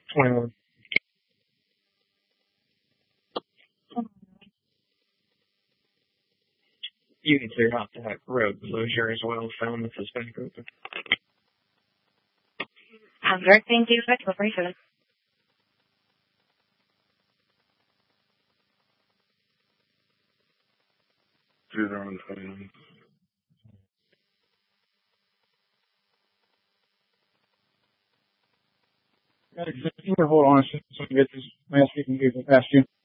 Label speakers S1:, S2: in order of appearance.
S1: 21. You can clear out that road closure as well, found this is back open.
S2: Very thank you. That's appreciated.
S3: 0-29.
S4: Got existing or hold on so I can get this last we can get past you.